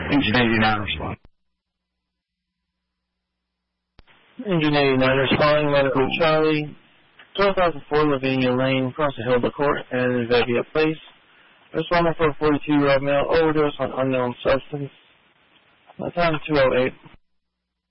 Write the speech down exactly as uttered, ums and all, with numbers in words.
Engine eighty-nine responding. Engine eighty-nine responding, Medical Charlie, twelve thousand four Lavinia Lane, across the Hilda Court, and Vevia Place. Responding for a forty-two-year-old male overdose on unknown substance. Time two oh eight.